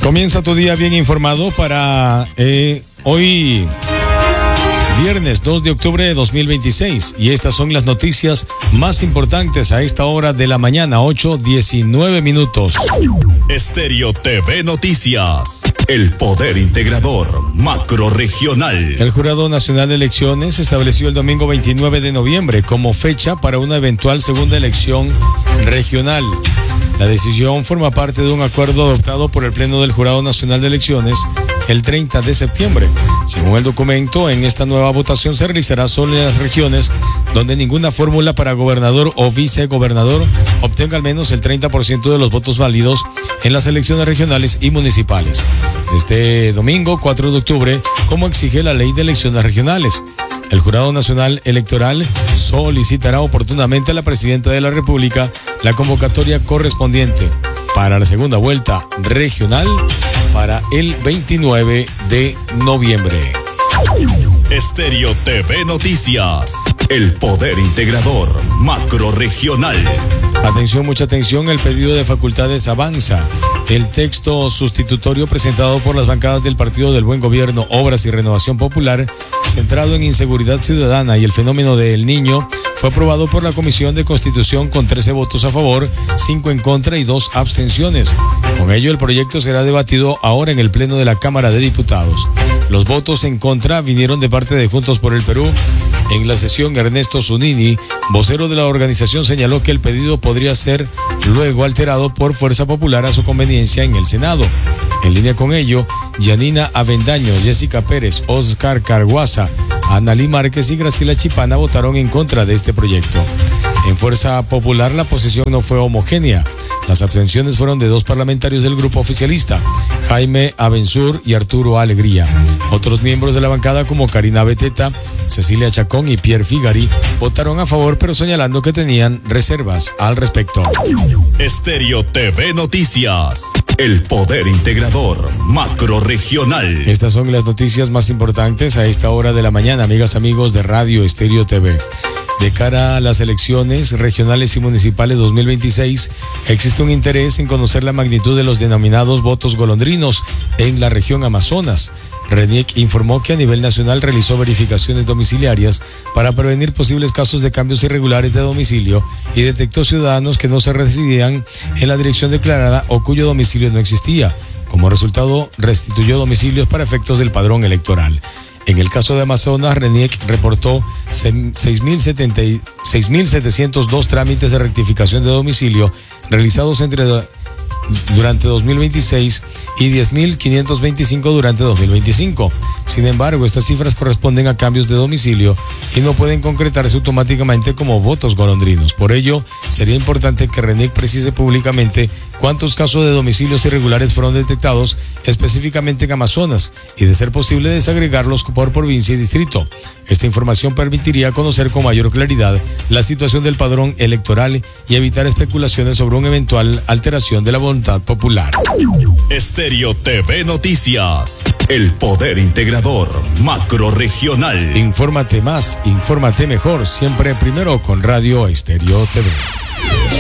Comienza tu día bien informado para hoy, viernes 2 de octubre de 2026. Y estas son las noticias más importantes a esta hora de la mañana, 8:19. Estéreo TV Noticias. El poder integrador macrorregional. El Jurado Nacional de Elecciones estableció el domingo 29 de noviembre como fecha para una eventual segunda elección regional. La decisión forma parte de un acuerdo adoptado por el Pleno del Jurado Nacional de Elecciones el 30 de septiembre. Según el documento, en esta nueva votación se realizará solo en las regiones donde ninguna fórmula para gobernador o vicegobernador obtenga al menos el 30% de los votos válidos en las elecciones regionales y municipales. Este domingo, 4 de octubre, como exige la Ley de Elecciones Regionales, el Jurado Nacional Electoral solicitará oportunamente a la Presidenta de la República la convocatoria correspondiente para la segunda vuelta regional para el 29 de noviembre. Estéreo TV Noticias. El poder integrador macrorregional. Atención, mucha atención, el pedido de facultades avanza. El texto sustitutorio presentado por las bancadas del Partido del Buen Gobierno, Obras y Renovación Popular, centrado en inseguridad ciudadana y el fenómeno del Niño, fue aprobado por la Comisión de Constitución con 13 votos a favor, 5 en contra y 2 abstenciones. Con ello, el proyecto será debatido ahora en el Pleno de la Cámara de Diputados. Los votos en contra vinieron de parte de Juntos por el Perú. En la sesión, Ernesto Zunini, vocero de la organización, señaló que el pedido podría ser luego alterado por Fuerza Popular a su conveniencia en el Senado. En línea con ello, Yanina Avendaño, Jessica Pérez, Oscar Carguaza, Analí Márquez y Graciela Chipana votaron en contra de este proyecto. En Fuerza Popular, la posición no fue homogénea. Las abstenciones fueron de 2 parlamentarios del grupo oficialista, Jaime Abensur y Arturo Alegría. Otros miembros de la bancada, como Karina Beteta, Cecilia Chacón y Pierre Figari, votaron a favor, pero señalando que tenían reservas al respecto. Estéreo TV Noticias. El poder integrador macrorregional. Estas son las noticias más importantes a esta hora de la mañana, amigas, amigos de Radio Estéreo TV. De cara a las elecciones regionales y municipales 2026, existe un interés en conocer la magnitud de los denominados votos golondrinos en la región Amazonas. RENIEC informó que a nivel nacional realizó verificaciones domiciliarias para prevenir posibles casos de cambios irregulares de domicilio y detectó ciudadanos que no se residían en la dirección declarada o cuyo domicilio no existía. Como resultado, restituyó domicilios para efectos del padrón electoral. En el caso de Amazonas, RENIEC reportó 6.702 trámites de rectificación de domicilio realizados durante 2026 y 10.525 durante 2025. Sin embargo, estas cifras corresponden a cambios de domicilio y no pueden concretarse automáticamente como votos golondrinos. Por ello, sería importante que RENIEC precise públicamente cuántos casos de domicilios irregulares fueron detectados específicamente en Amazonas y, de ser posible, desagregarlos por provincia y distrito. Esta información permitiría conocer con mayor claridad la situación del padrón electoral y evitar especulaciones sobre una eventual alteración de la voluntad popular. Estéreo TV Noticias. El poder integrador macrorregional. Infórmate más, infórmate mejor, siempre primero con Radio Estéreo TV.